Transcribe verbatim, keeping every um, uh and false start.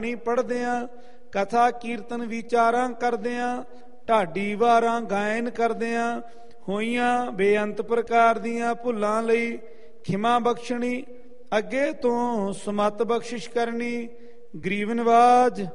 ਪੜ੍ਹਦਿਆਂ, ਕਥਾ ਕੀਰਤਨ ਵਿਚਾਰਾਂ ਕਰਦਿਆਂ, ਢਾਡੀ ਵਾਰਾਂ ਗਾਇਨ ਕਰਦਿਆਂ ਹੋਈਆਂ ਬੇਅੰਤ ਪ੍ਰਕਾਰ ਦੀਆਂ ਭੁੱਲਾਂ ਲਈ ਖਿਮਾ ਬਖਸ਼ਣੀ, ਅੱਗੇ ਤੋਂ ਸਮਤ ਬਖਸ਼ਿਸ਼ ਕਰਨੀ। ਗਰੀਬ ਨਿਵਾਜ